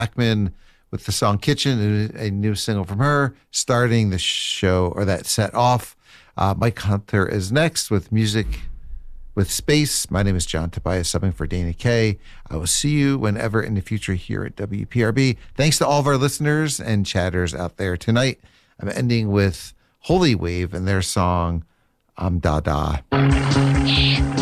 Blackman with the song Kitchen, a new single from her, starting the show or that set off. Mike Hunter is next with music with Space. My name is John Tobias, subbing for Dana Kay. I will see you whenever in the future here at WPRB. Thanks to all of our listeners and chatters out there tonight. I'm ending with Holy Wave and their song, Dada.